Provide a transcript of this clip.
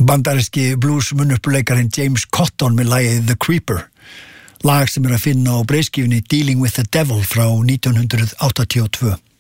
Bandaríski blues munnuppuleikarin James Cotton með lagið The Creeper, lag sem að finna á breiðskífunni Dealing with the Devil frá 1982.